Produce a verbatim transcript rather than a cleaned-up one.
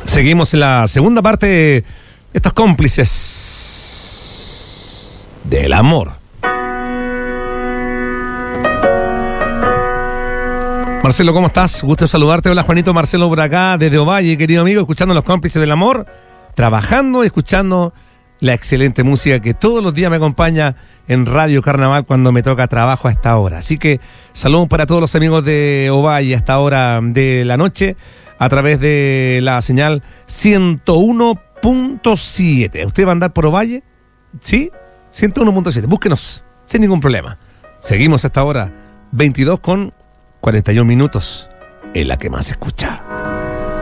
Seguimos en la segunda parte de estos cómplices del amor. Marcelo, ¿cómo estás? Gusto de saludarte. Hola, Juanito. Marcelo por acá, desde Ovalle, querido amigo, escuchando los cómplices del amor, trabajando y escuchando la excelente música que todos los días me acompaña en Radio Carnaval cuando me toca trabajo a esta hora. Así que saludos para todos los amigos de Ovalle a esta hora de la noche a través de la señal ciento uno punto siete. ¿Usted va a andar por Ovalle? ¿Sí? ciento uno punto siete. Búsquenos sin ningún problema. Seguimos a esta hora, veintidós con cuarenta y un minutos, en la que más se escucha.